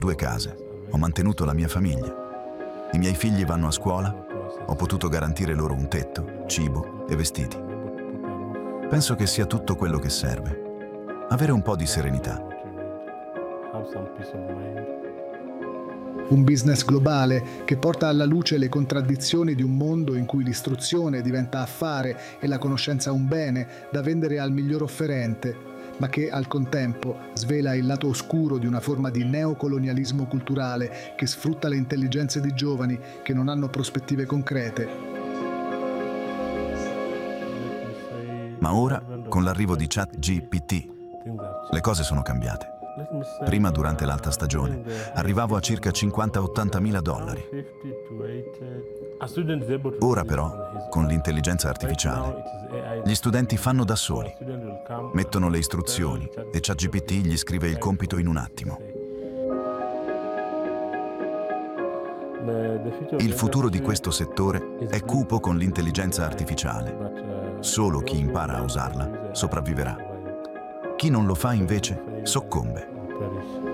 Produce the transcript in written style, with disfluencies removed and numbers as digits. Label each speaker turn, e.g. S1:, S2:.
S1: 2 case, ho mantenuto la mia famiglia. I miei figli vanno a scuola, ho potuto garantire loro un tetto, cibo e vestiti. Penso che sia tutto quello che serve. Avere un po' di serenità.
S2: Un business globale che porta alla luce le contraddizioni di un mondo in cui l'istruzione diventa affare e la conoscenza un bene da vendere al miglior offerente, ma che al contempo svela il lato oscuro di una forma di neocolonialismo culturale che sfrutta le intelligenze di giovani che non hanno prospettive concrete.
S1: Ma ora, con l'arrivo di ChatGPT, le cose sono cambiate. Prima, durante l'alta stagione, arrivavo a circa 50-80 mila dollari. Ora però, con l'intelligenza artificiale, gli studenti fanno da soli. Mettono le istruzioni e ChatGPT gli scrive il compito in un attimo. Il futuro di questo settore è cupo con l'intelligenza artificiale. Solo chi impara a usarla sopravviverà. Chi non lo fa invece soccombe.